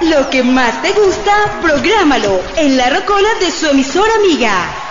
Lo que más te gusta, prográmalo en la rocola de su emisora amiga.